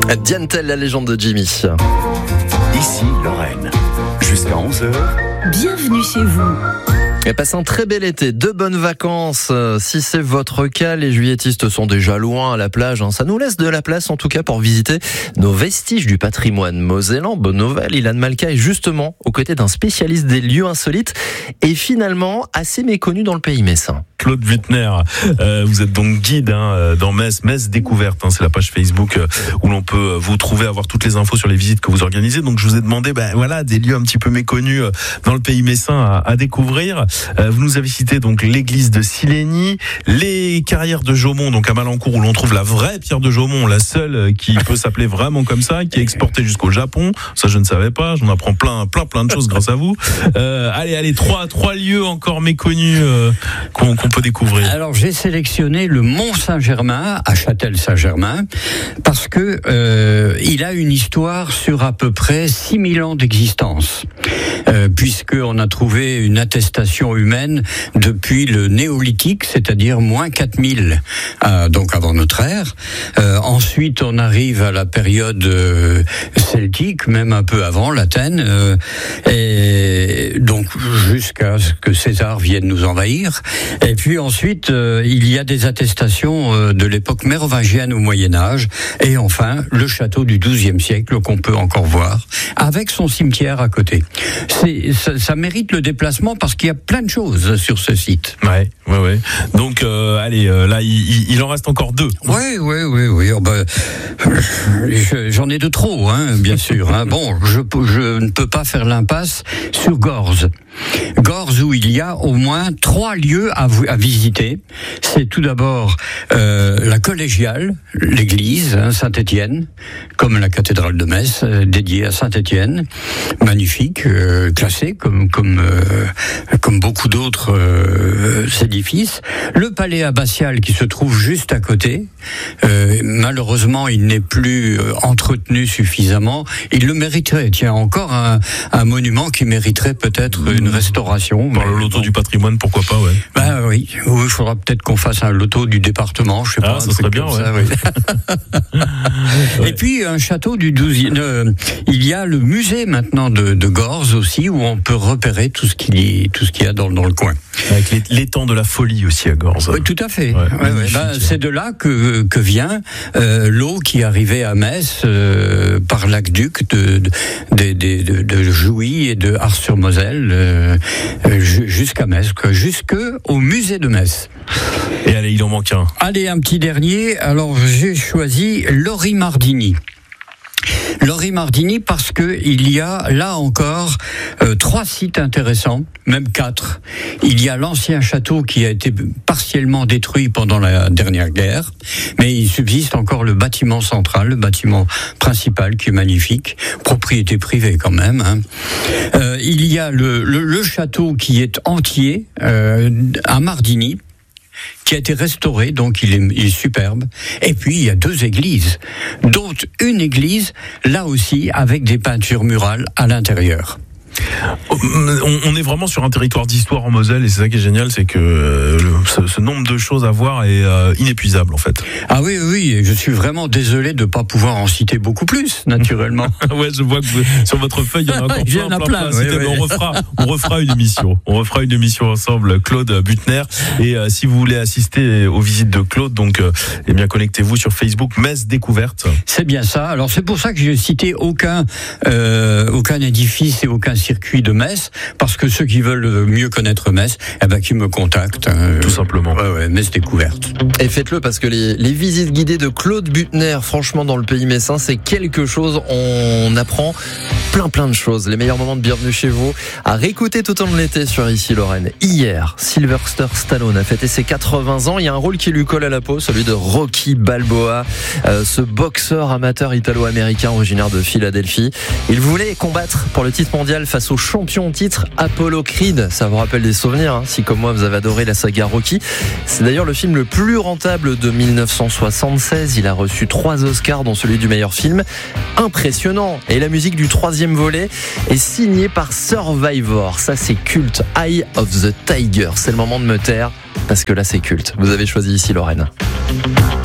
Diantel, la légende de Jimmy. Ici Lorraine, jusqu'à 11h. Bienvenue chez vous. Et passez un très bel été, de bonnes vacances. Si c'est votre cas, les juilletistes sont déjà loin à la plage. Ça nous laisse de la place en tout cas pour visiter nos vestiges du patrimoine mosellan. Bonne nouvelle, Ilan Malka est justement aux côtés d'un spécialiste des lieux insolites et finalement assez méconnu dans le pays messin. Claude Butner, vous êtes donc guide dans Metz Découverte, c'est la page Facebook où l'on peut vous trouver, avoir toutes les infos sur les visites que vous organisez. Donc je vous ai demandé des lieux un petit peu méconnus dans le pays messin à découvrir. Vous nous avez cité donc l'église de Silény, les carrières de Jaumont, donc à Malancourt, où l'on trouve la vraie pierre de Jaumont, la seule qui peut s'appeler vraiment comme ça, qui est exportée jusqu'au Japon. Ça je ne savais pas, j'en apprends plein de choses grâce à vous. Allez, trois lieux encore méconnus qu'on peut découvrir. Alors j'ai sélectionné le Mont Saint-Germain à Châtel-Saint-Germain parce que il a une histoire sur à peu près 6000 ans d'existence, puisqu'on a trouvé une attestation humaine depuis le néolithique, c'est-à-dire moins 4000, donc avant notre ère. Ensuite on arrive à la période celtique, même un peu avant, l'Athènes, et donc jusqu'à ce que César vienne nous envahir. Et puis ensuite, il y a des attestations de l'époque mérovingienne au Moyen-Âge. Et enfin, le château du XIIe siècle qu'on peut encore voir, avec son cimetière à côté. Ça mérite le déplacement parce qu'il y a plein de choses sur ce site. Ouais. Donc, là, il en reste encore 2. Oui. J'en ai de trop, bien sûr. Bon, je ne peux pas faire l'impasse sur Gorze. Gorze où il y a au moins 3 lieux à visiter. C'est tout d'abord la collégiale, l'église Saint-Étienne, comme la cathédrale de Metz, dédiée à Saint-Étienne, magnifique, classée comme beaucoup d'autres édifices. Le palais abbatial qui se trouve juste à côté. Malheureusement, il n'est plus entretenu suffisamment. Il le mériterait. Tiens, encore un monument qui mériterait peut-être une restauration. Par le loto du patrimoine, pourquoi pas, ouais. Oui, il faudra peut-être qu'on fasse un loto du département, je sais pas. Ça serait bien, ça, oui. Et puis, un château du 12e. Il y a le musée maintenant de Gorze aussi, où on peut repérer tout ce qu'il y a dans le coin. Avec l'étang de la folie aussi à Gorze. Oui, tout à fait. C'est de là que vient l'eau qui arrivait à Metz par l'aqueduc de Jouy et de Ars-sur-Moselle jusqu'à Metz, jusqu'au musée de Metz. Et allez, il en manque un. Allez, un petit dernier. Alors, j'ai choisi Lori-Mardini. Lori-Mardini parce que il y a là encore 3 sites intéressants, même 4. Il y a l'ancien château qui a été partiellement détruit pendant la dernière guerre, mais il subsiste encore le bâtiment central, le bâtiment principal qui est magnifique, propriété privée quand même. Il y a le château qui est entier à Mardini, qui a été restauré, donc il est superbe. Et puis il y a 2 églises, dont une église, là aussi, avec des peintures murales à l'intérieur. On est vraiment sur un territoire d'histoire en Moselle et c'est ça qui est génial, c'est que ce nombre de choses à voir est inépuisable en fait. Ah oui, je suis vraiment désolé de ne pas pouvoir en citer beaucoup plus, naturellement. Ouais, je vois que sur votre feuille, il y en a encore plein. Oui. On refera une émission. On refera une émission ensemble, Claude Butner. Et si vous voulez assister aux visites de Claude, donc connectez-vous sur Facebook Metz Découverte. C'est bien ça. Alors c'est pour ça que j'ai cité aucun édifice et aucun circuit de Metz, parce que ceux qui veulent mieux connaître Metz, qu'ils me contactent. Tout simplement. Ouais, Metz Découverte. Et faites-le parce que les visites guidées de Claude Butner, franchement, dans le pays messin, c'est quelque chose. On apprend plein de choses. Les meilleurs moments de Bienvenue chez vous à réécouter tout au long de l'été sur Ici Lorraine. Hier, Sylvester Stallone a fêté ses 80 ans. Il y a un rôle qui lui colle à la peau, celui de Rocky Balboa, ce boxeur amateur italo-américain originaire de Philadelphie. Il voulait combattre pour le titre mondial face au champion titre Apollo Creed. Ça vous rappelle des souvenirs, si comme moi vous avez adoré la saga Rocky. C'est d'ailleurs le film le plus rentable de 1976. Il a reçu 3 Oscars, dont celui du meilleur film. Impressionnant. Et la musique du 3e volet est signée par Survivor. Ça c'est culte. Eye of the Tiger. C'est le moment de me taire parce que là c'est culte. Vous avez choisi Ici Lorraine.